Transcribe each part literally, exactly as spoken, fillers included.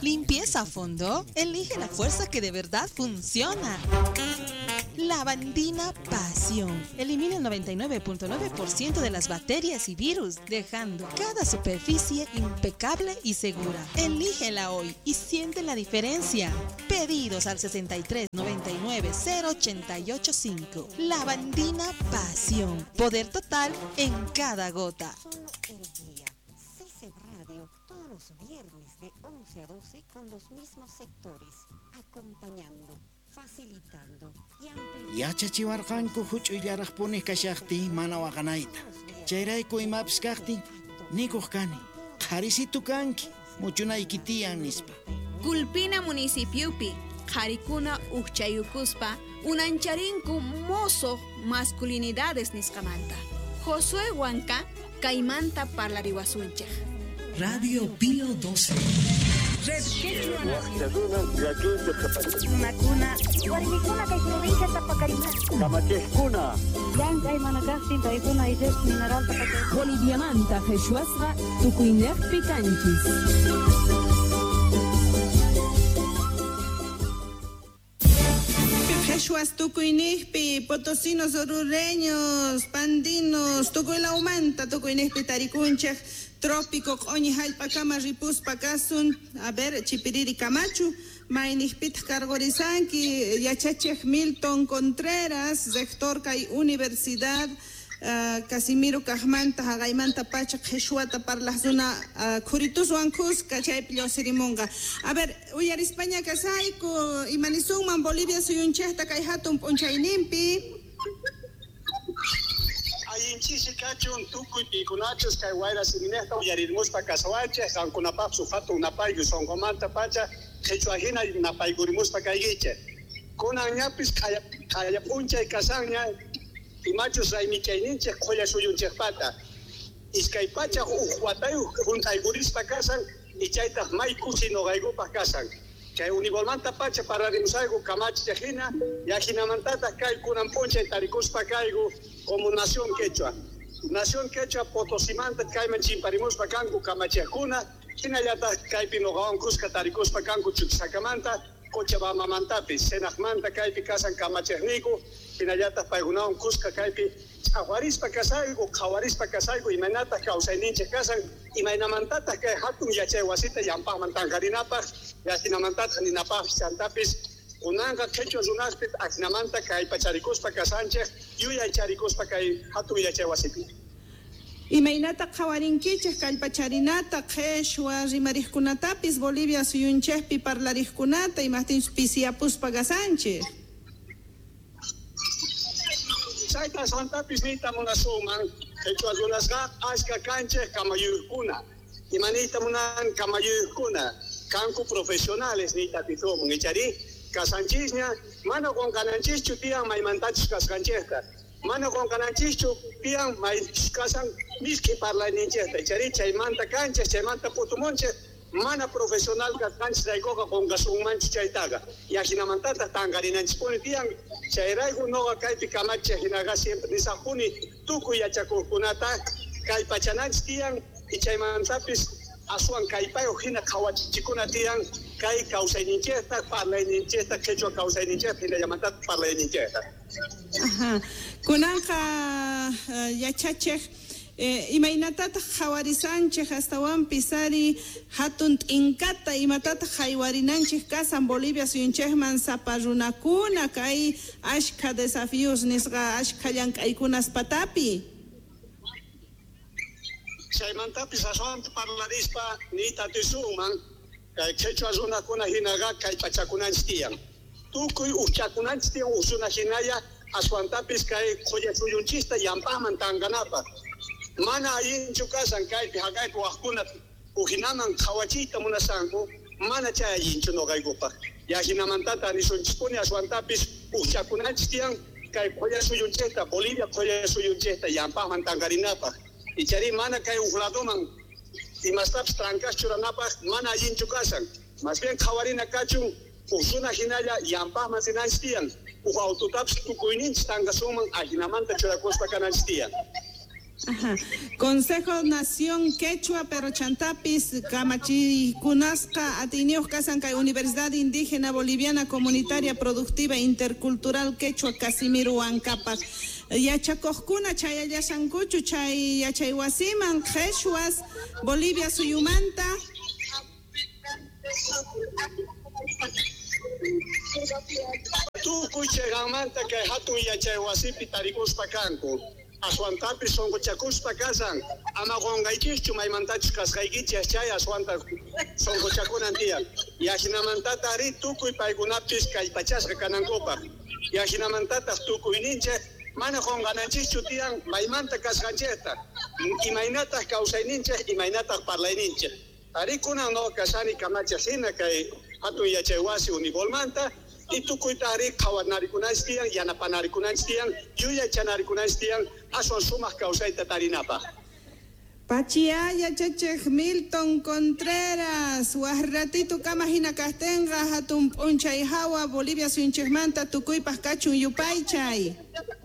limpieza a fondo, elige la fuerza que de verdad funciona. Lavandina Pasión. Elimina el noventa y nueve punto nueve por ciento de las bacterias y virus, dejando cada superficie impecable y segura. Elígela hoy y siente la diferencia. Pedidos al sesenta y tres noventa y nueve cero ochenta y ocho cinco. Lavandina Pasión. Poder total en cada gota. Solo el día. C C Radio, todos los viernes de once a doce con los mismos sectores, acompañando, facilitando y ampliando. Yachachiwarqanku huch'uyllaraq punih kashaqti mana waqanayta. Chayrayku imapas kaqtin nikuq kani. Qharisitu kanki muchunayki tiyan nispa. Culpina municipiopi qharikuna uchayukuspa unancharinku mozo masculinidades nisqamanta. Josué Huanca kaymanta parlariwasunchaq. Radio Pilo doce. Red Macuna, Guarnicuna, que provincia Tapacarina. Camachescuna. Yanka y Manacasti, Taipuna y Des Mineral Tapacarina. Boliviamanta, Jeshuasra, Tucuinec Picanchis. Jeshuas, Tucuinihpi, potosinos orureños, pandinos, Tucuilaumanta, Tucuinihpi, Taricunchej, trópico, Oñi, Jalpacama, Ripuspa, Casun, a ver, Chipiriri, Camachu, Mainihpit, Cargorizanqui, Yachachej, Milton, Contreras, Rector, Cay, Universidad, uh, Casimiro, Cajmanta, Hagaimanta, Pacha, Jeshuata, Parlazuna, uh, Curitus, Huancus, Cachaypio, Sirimonga. A ver, Uyar España, Casaico, Imanisuman, Bolivia, Suyunchesta, Caihatum, Ponchainimpi. Ayinchisi kachun tukuy pikunachos kay wayra siminesta uyarirmuspa kasawanchej qankunapaq suqatu napayku sonqomanta pacha qhichwahina napaykurimuspa kaykichej kunan ñapis qaya qaya p'unchay kasanña imachus raymichayninchej qolla suyunchejpata iskay pacha uq watayuq hunt'aykurispa kasan y chaytaq may kusi noqaykupaq kasan chay univolmanta pacha pararimusayku kamachijhina yajinamantataq kay kunan p'unchay tarikuspa kayku como nación quechua. Nación quechua Potosimanta kayman chimparimuspa kanku kamachijkuna hinallataq kaypi noqawan kuska tarikuspa kanku Chuquisakamanta Cochabamamantapis senaqmanta kaypi kasan kamachijniku hinallataq paykunawan kuska kaypi ch'aqwarispa kasayku qhawarispa kasayku imaynataq kawsayninchik kasan imaynamantataq kay hatun yachay wasita llampaqman tanqarinapaq yachinamantataq ninapaqpis chantapis Unanga quechua runaspit aknamanta kay pacharikuspa kasanchej yuyay charikuspa kay hatun yachay wasipi. Imaynata qhawarinkichej kallpacharinata qhechua rimarikkunatapis Bolivia suyunchejpi parlarikkunata imahtinchus pisiapuspa kasanchej. Chayta santapis nita munasuman quechua runasqa ashka kanchej kamayuykuna imanita munan kamayuykuna kanku profesionales nita titumun ichari kasanchisña mana con cananchichu tiyan maymantachus kaskanchejta mana con cananchichu tiyan may kasan miski parlaninchejta ichari chaymanta kanchej chaymanta putumonchej mana profesional kaskanchis raykuqa qunqasunmanchu chaytaqa yajinamantataq tanqarinanchispuni tiyan chayrayku noqa kaypi kamachej hinaqa siempre nisaqpuni tukuy yachakuqkunata kay pachananchis tiyan y chaymantapis aswan kaypayuq hina qhawachichikuna tiyan kay kawsayninchejta parlayninchejta quechua kawsayninchejta hinallamantaq parlayninchejta. Ajá. Kunanqa uh, yachachej eh, imaynatataq qhawarisanchej astawan pisari hatun t'inqata imatataq haywarinanchej kasan Bolivia suyunchejman sapa runakuna kay ashka desafíos nisqa ashka llank'aykunas patapi. Chaymantapis aswanta parlarispa nita tisuman kay quechua runakuna hinaqa kay pachakunanchis tiyan tukuy uqchakunanchis tiyan usuna hinalla aswantapis kay qolla suyunchista llampaqman tanqanapaq mana allinchu kasan kaypi haqaypi waqkuna uhinaman qhawachiyta munasanku mana chay allinchu noqaykupaq yajinamantata nisunchispuni aswantapis uqchakunanchis tiyan kay qolla suyunchista Bolivia qolla suyunchista llampaqman tanqarinapaq ichari mana kay uqladoman imastapas trancas churanapaq mana allinchu kasan más bien qhawarina kachun usuna hinalla llampaqman sinanchis tiyan uq autotapis tukuyninchis tanqasunman ajinamanta churakuspa kananchis tiyan Ajá. Consejo Nación Quechua, pero Chantapis, Camachi, Cunasca, Atinios Casanca, Universidad Indígena Boliviana Comunitaria Productiva Intercultural Quechua, Casimiro Huancapac. Yachacoscuna, Chayaya Sancuchu, Chay Yachayhuasiman, Quechuas, Bolivia Suyumanta. Tu kuchegamanta que hatun Yachayhuasipi tarikuspa kanku. Aswantapi songochakuspa kasan. Ama gongaikischu maymantachus kasqaykichis chay aswanta songochakunantiya. Yashinamantata ari tukuy paykunapis kallpachasqa kanankupaq. Yashinamantata tukuy ninche mana gongananchikchu tiyan maymanta kasqanchikta. Imaynataq kawsayninchik imaynataq parlayninchik. Ari kunan no kasani kamacha hina kay hatun Yachayhuasi Univolmanta. Y tu kuitari kawanarikunas tiang, yanapanarikunas tiang, yuya chanarikunas tiang, ason sumas causaita tarinapa. Pachiaya Chechech Milton Contreras, Guarratito Camajina Castenga, Hatun Punchay Hawa, Bolivia Suinchemanta, Tucuy Pascachun Yupaychay.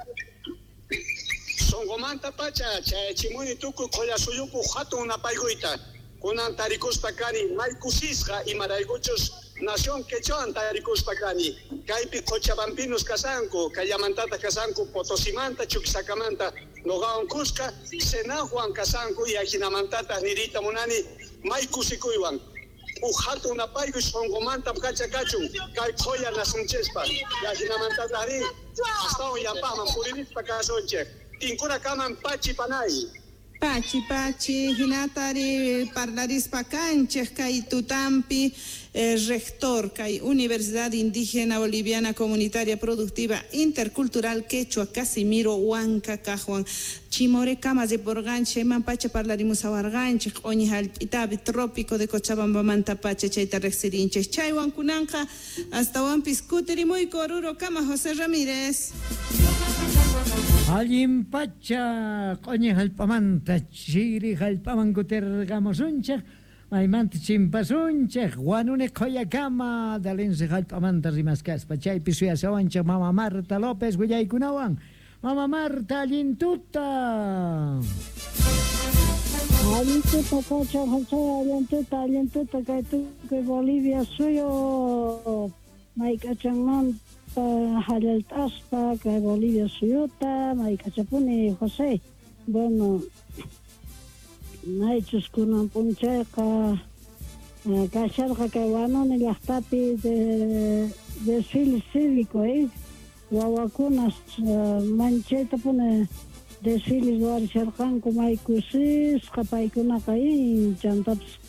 Songomanta Pacha, Chimuni Tucu, Koyasuyuku, Hatun Napaiguita, Kunan Tarikus Pakani, Maikusisra y Marayguchos. Nación Quechua Tarikus Pakani, Kaipi Cochabampinos Casanco, Cayamantata Casanco, Potosimanta, Chuquisacamanta, Nogaon Cusca, Senajuan Casanco y Ajinamantata Nirita Munani, Maikusikuiwan, Ujatu Napaiku Songomanta Pachacachum, Kai Koya Nasunchespa, Ajinamantata Ri, hasta un Yampaman, Purinis Pacasonche, Tincura Kaman Pachi Panay. Pachi, Pachi, Hinatari, Parlaris Pacanches, Kai Tutampi, eh, Rector, Kai Universidad Indígena Boliviana Comunitaria Productiva Intercultural Quechua, Casimiro Huanca, Cajuan, Chimore Camas de Borganche, Mampacha Parlarimos Abarganche, Oñihal Itabi Trópico de Cochabamba, Mantapache, Chaita Rexirinches, Chaywan Kunanja, hasta Wampiscuteri, muy Coruro, Cama José Ramírez. Alguien pacha, coñe jalpamanta, chiri jalpamangutergamosunchek, maimanta chimpasunchek, guanune coyacama, dalense jalpamanta rimascas, pachay pisuya sawanchek, Mama Marta López, Guayaycunawan, Mama Marta Alintuta. Alintuta, cocha, José, Alintuta, Alintuta, que tú, que Bolivia suyo, Maicachamanta. Halal Taspa, que Bolivia Suyuta, Maicachapuni, José. Bueno, Naichus Kunan Puncheca, Cacharja que Guanon y las tapis de desfile cívico, ¿eh? Guaguacunas, Mancheta pone desfiles de Archarjanco, Maicusis, Capaicunacaí, Chantaps.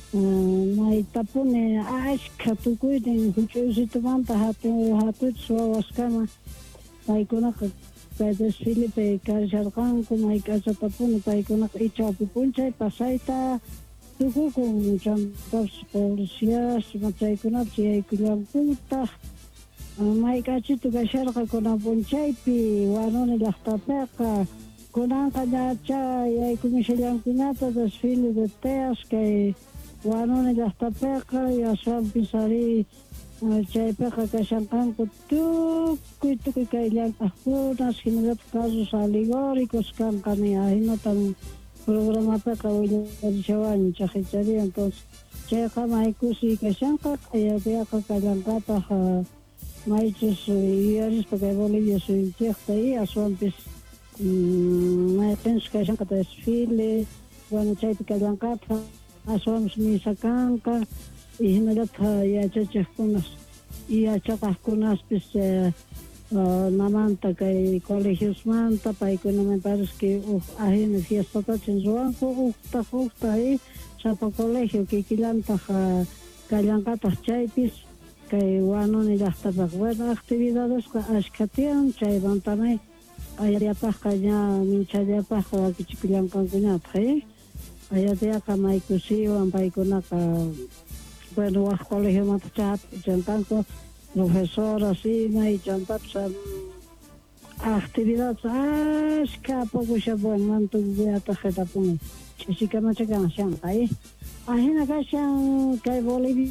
Maitapune ashka tukuydin huch'usitumanta hatu hatuch wawaskama paykunaqa kay desfilepi karisharqanku mayk'achatapuni paykunaqa ichawpi punchay pasayta tukukun chantapas policías chaykunapas yaykullankutaq mayk'achitu kasharqa kunan punchaypi wanuni llaqtapiqa kunanqa ñacha yaykumishallankunata desfile de teas kay Guanone llaqtapiqa yaswan pisari chaypiqa kashanqanku tukuy tukuy kay llank'aqkunas hinallataq casos alegóricos kanqani ahinatam programapiqa willarishawanchik hichari entonces chayqa maykusi kashanqa yapiqa kay llank'ataq maychus yuyarispa kay Bolivia suyunchikta y aswanpis mayqinchik kashanqa desfile bueno chaypi kay llank'ataq aswams misakanka y hinallataq yachachaqkunas yachaqaqkunaspis namanta kay colegiosmanta paykuna me parece que ahina fiestatachin ruwanku uqtaq uqtaq y sapa colegio kikillantaq kay llank'ataq chaypis kay wanuni llaqtapiqa bueno actividadesqa ashka tiyan chaymantamay ayapaqqa ña minchallapaqqa wakichikullank'ankuñataq y Ayateaqa maykusiwan paykunaqa bueno waq colegio manta chapi chantanku profesoras y may chantapas actividades ashka pokusha bueno mantukukunata qhetapuni chisikamachakan shanqa y ahina kashan kay Bolivia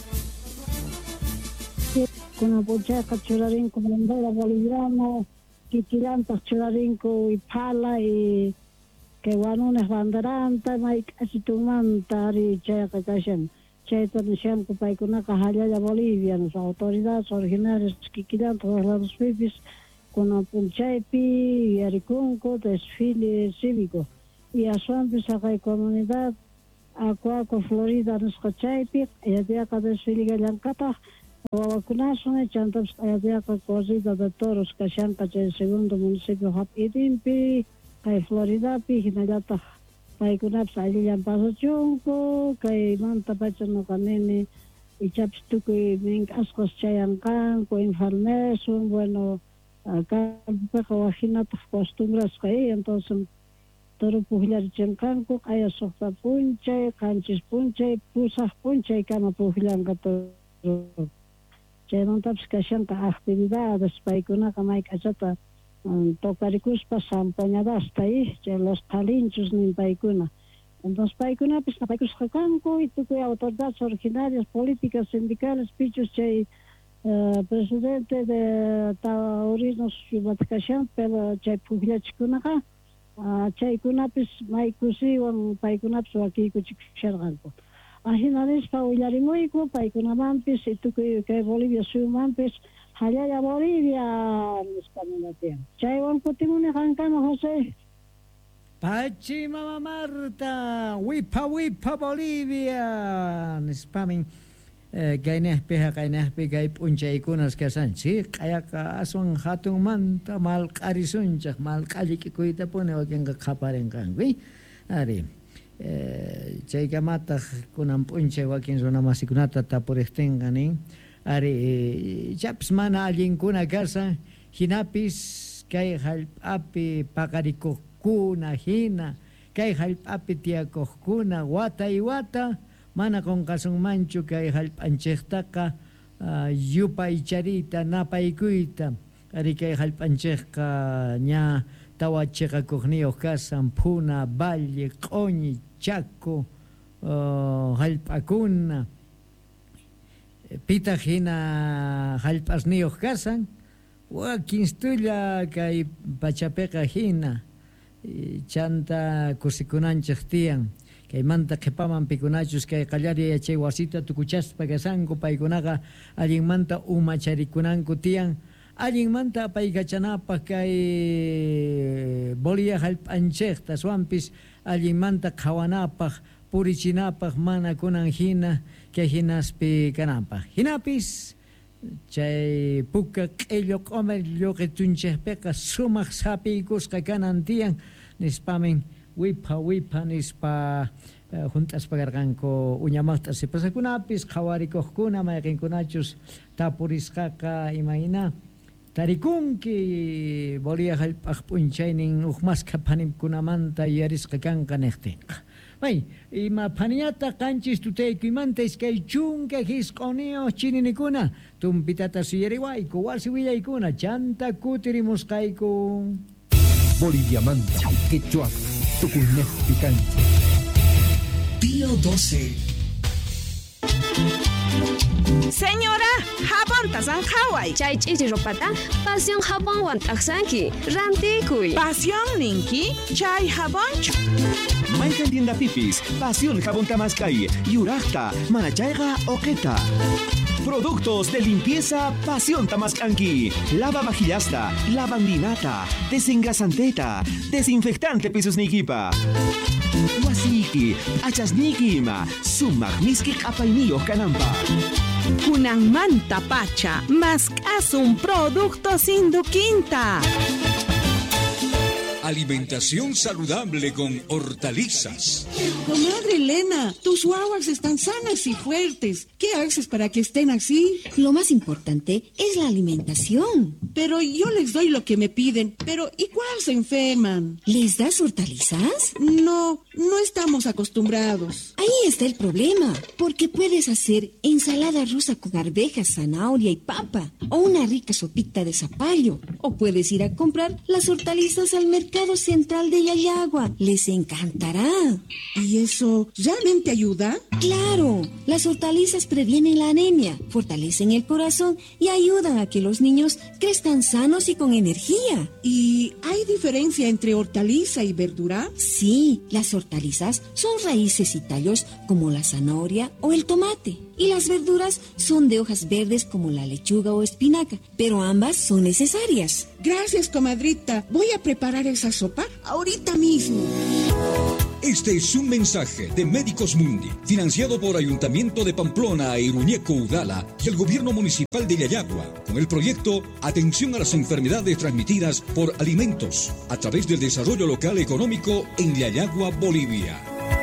kuna puchaqa churarinku bandera boliviano chiquillantas churarinco y pala y que guanunes banderanta maik asitumanta y chayaka kashan chaytan sham kupaykuna kahallaya Bolivia las autoridades originarias chiquillantas de los pipis con punchaypi yaricunco desfile cívico y a suampis acá comunidad Acuaco Florida nos cachaypi y de acá desfile gallancata Wawakunasune chantaps ayadiaka corrida de toros kashanka chay segundo municipio hapidimpi kay Floridapi hinallata paykunapas allillan pasachunku kay manta pachano kanini ichaps tukuy mink'asqas chayankanku enfermesun bueno campiqa wajinata acostumbrasqa y entonces toro pukllarichankanku aya suqta punchay qanchis punchay pusaq punchay kama pukllanqa toro chaymantapas kashanka actividades paykunaqa mayk'achata toqarikuspa sampañadasta y chay los talinchos nin paykuna entonces paykunapas paykusqa kanku y tukuy autoridades originarias políticas sindicales pichus chay uh, presidente de taurinos Yubata kashan pero chay pukllachikunaqa uh, chaykunapas maykusiwan paykunapas wakiykuchikusharqanku Ahina nispa ullarimuyku paykunamampis y tukuy kay Bolivia suyumampis hallalla Bolivia nispa ninatiyan. Chaywan kutimuni qankama José. Pachi Mama Marta, wipa wipa Bolivia nispamin kaynehpiqa kaynehpi kay p'unchaykunas kasanchik qayaqa aswan hatun manta malq'arisunchaq malq'allik'ikuyta puni wakinqa qhaparinqanki ari chaykamataq kunan p'unchay wakin runamasikunata tapuriqtinqanin ari chaps mana allinkuna kasa hinapis kay hallp'api paqarikuqkuna hina kay hallp'api tiyakuqkuna wata y wata mana qunqasunmanchu kay hallp'anchiktaqa yupay charita napaykuyta ari kay hallp'anchikqa ña tawa chiqakuqniyuq kasan Puna, Valle, Q'uñi, Chaco, uh, hallp'akuna pita hina hallp'asniyuq kasan wakinstulla kay pachapiqa hina chanta kusikunanchik tiyan kaymanta qhipaman pikunachus kay qallari yachay wasita tukuchaspa kasanku paykunaqa allinmanta umacharikunanku tiyan allinmanta apaykachanapaq kay Bolivia hallp'anchikta swampis allinmanta qhawanapaq purichinapaq mana kunan hina kay hinaspi kanapaq hinapis chay puka q'illu q'umir lluqitunchikpiqa sumaq sapiykusqa kanan tiyan nispamin wipa wipa nispa juntaspa karqanku uñamaqta sipasakunapis qhawarikuqkuna mayqinkunachus tapurisqaqa imayna tarikunki Bolivia hallp'aq p'unchaynin uqmasqa phanimkunamanta yarisqa kanqa niqtinqa may ima phaniyata qanchis tutaykuymanta iskay chunka hisq'uniyuq chininikuna tumpitata suyariwayku wasi willaykuna chanta kutirimusqayku Boliviamanta quechua tukunejpi kanchis Pío doce Señora, jabón tasan Hawaii. Chay chichi ropata, pasión jabón wantaksanki, rantikuy. Pasión ninki, chay jabón. Maikan tienda pipis, pasión jabón tamascay, yurajta, manachaiga oqueta. Productos de limpieza Pasión Tamascanqui. Lava vajillasta, lavandinata, desengrasanteta, desinfectante pisos niquipa. Wasiki, achasnikima, sumak miskik apainio canampa. Kunan manta pacha, mascas un producto sin duquinta. Alimentación saludable con hortalizas. Comadre Elena, tus guaguas están sanas y fuertes. ¿Qué haces para que estén así? Lo más importante es la alimentación. Pero yo les doy lo que me piden. Pero ¿y cuál se enferman? ¿Les das hortalizas? No, no estamos acostumbrados. Ahí está el problema. Porque puedes hacer ensalada rusa con arvejas, zanahoria y papa. O una rica sopita de zapallo. O puedes ir a comprar las hortalizas al mercado Central de Yayagua. Les encantará. ¿Y eso realmente ayuda? Claro, las hortalizas previenen la anemia, fortalecen el corazón y ayudan a que los niños crezcan sanos y con energía. ¿Y hay diferencia entre hortaliza y verdura? Sí, las hortalizas son raíces y tallos como la zanahoria o el tomate. Y las verduras son de hojas verdes como la lechuga o espinaca, pero ambas son necesarias. Gracias, comadrita. Voy a preparar esa sopa ahorita mismo. Este es un mensaje de Médicos Mundi, financiado por Ayuntamiento de Pamplona e Iruñeco Udala y el Gobierno Municipal de Yayagua, con el proyecto Atención a las enfermedades transmitidas por alimentos, a través del desarrollo local económico en Yayagua, Bolivia.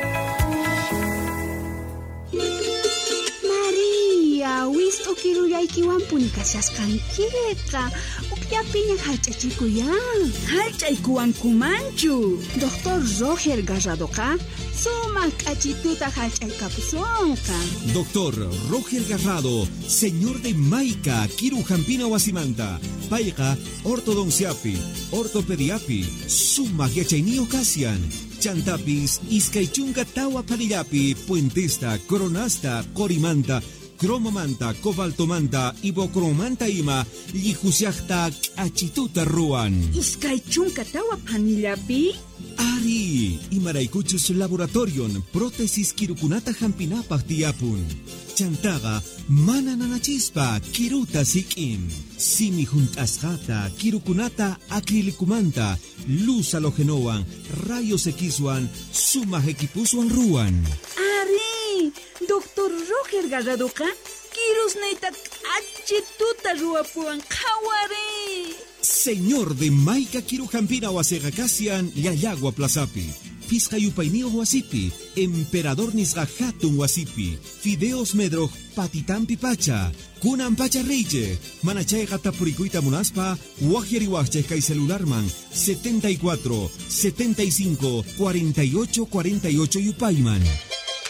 Wisto kiruyaykiwan punikashasqankita ukllapiña hallch'achikuyan hallch'aykuwankumanchu Doctor Roger Garradoqa sumaq k'achituta hallch'aykapusunqa. Doctor Roger Garrado, señor de Maica, Kirujampina Wasimanta, payqa ortodonciapi, ortopediapi, sumaq yachayniyuq kasyan. Chantapis, iskaychunka tawa parillapi, puentesta, coronasta, corimanta, cromomanta, cobaltomanta, ibocromanta ima, lijusiakta, achituta ruan. Iskaychunka tawa panillapi? Ari, imaraykuchus laboratorion, prótesis kirukunata hampinapaq tiyapun. Chantaga, mana nanachispa, kiruta sikin. Simi juntasjata, kirukunata acrilikumanta, luz halogenoan, rayos X-wan, suma equipuswan ruan. Ari, Doctor Roger Garradoqa, kirus neitat achituta ruapuan kawari. Señor de Maica Kirujampina Wasegacasian, Yayagua Plazapi. Piscayupainio Wasipi, Emperador Nisgahatun Wasipi, Fideos Medroj Patitampi Pacha, Kunan Pacha Reije, Manachay Gatapuricuita Munaspa, Wajeriwache Kai Celularman, setenta y cuatro, setenta y cinco, cuarenta y ocho, cuarenta y ocho Yupayman.